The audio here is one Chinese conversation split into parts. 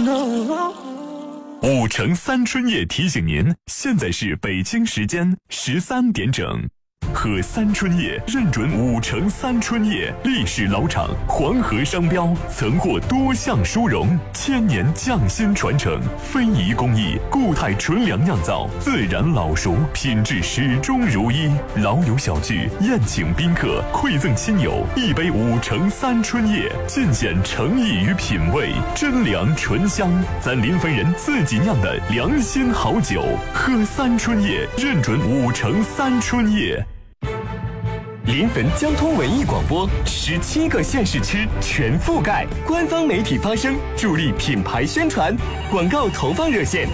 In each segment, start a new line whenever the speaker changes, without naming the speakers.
5城3春夜提醒您，现在是北京时间13点整。喝三春夜认准5城3春夜，历史老厂，黄河商标，曾获多项殊荣，1000年匠心传承，非遗工艺，固态纯粮酿造，自然老熟，品质始终如一。老友小聚，宴请宾客，馈赠亲友，一杯5城3春夜，尽显诚意与品味，真粮醇香，咱临汾人自己酿的良心好酒。喝三春夜，认准5城3春夜。
临汾交通文艺广播17个县市区全覆盖，官方媒体发声，助力品牌宣传。广告投放热线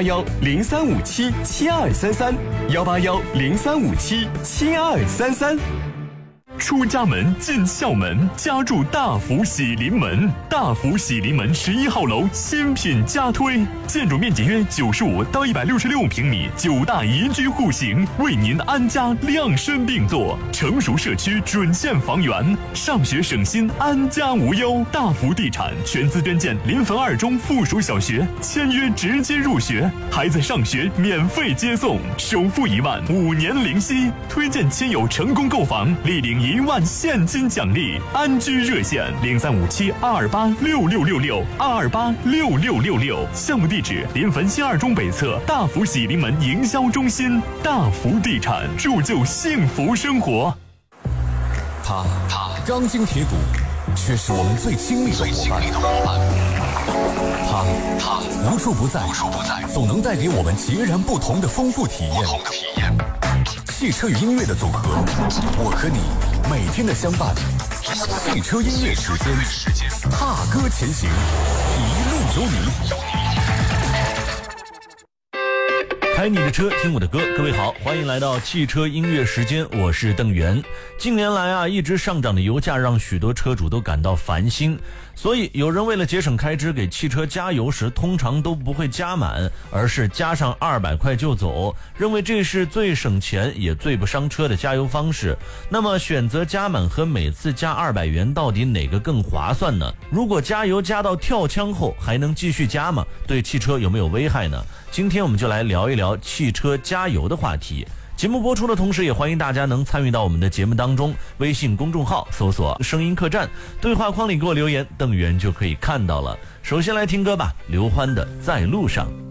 18103577233，18103577233。
出家门进校门，家住大福喜临门。大福喜临门11号楼新品加推，建筑面积约95到166平米，9大宜居户型，为您安家量身定做。成熟社区准线房源，上学省心，安家无忧。大福地产全资捐建临汾2中附属小学，签约直接入学，孩子上学免费接送，首付1万，5年零息。推荐亲友成功购房，立领1万现金奖励。安居热线035722866666，22866666。项目地址临汾新2中北侧大福喜临门营销中心。大福地产，铸就幸福生活。
他钢筋铁骨，却是我们最亲密的伙伴。他无处不在，总能带给我们截然不同的丰富体验。汽车与音乐的组合，我和你每天的相伴。汽车音乐时间，踏歌前行，一路有你。
开你的车，听我的歌。各位好，欢迎来到汽车音乐时间，我是邓源。近年来一直上涨的油价让许多车主都感到烦心，所以有人为了节省开支，给汽车加油时通常都不会加满，而是加上200块就走，认为这是最省钱也最不伤车的加油方式。那么选择加满和每次加200元到底哪个更划算呢？如果加油加到跳枪后还能继续加吗？对汽车有没有危害呢？今天我们就来聊一聊汽车加油的话题。节目播出的同时，也欢迎大家能参与到我们的节目当中，微信公众号搜索声音客栈，对话框里给我留言，邓源就可以看到了。首先来听歌吧，刘欢的在路上。